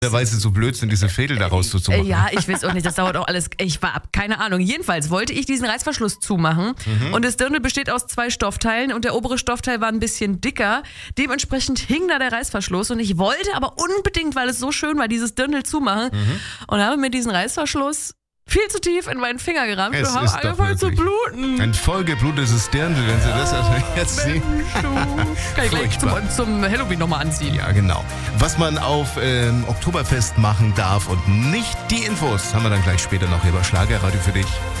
Weil sie so blöd sind, diese Fädel da rauszumachen. Ja, ich weiß auch nicht, das dauert auch alles. Keine Ahnung. Jedenfalls wollte ich diesen Reißverschluss zumachen und das Dirndl besteht aus 2 Stoffteilen und der obere Stoffteil war ein bisschen dicker. Dementsprechend hing da der Reißverschluss und ich wollte aber unbedingt, weil es so schön war, dieses Dirndl zumachen und habe mir diesen Reißverschluss viel zu tief in meinen Finger gerammt und habe angefangen zu bluten. Ein vollgeblutetes Dirndl, wenn Sie das jetzt sehen. Kann ich gleich zum Halloween nochmal anziehen. Ja, genau. Was man auf Oktoberfest machen darf und nicht, die Infos haben wir dann gleich später noch hier bei Schlagerradio für dich.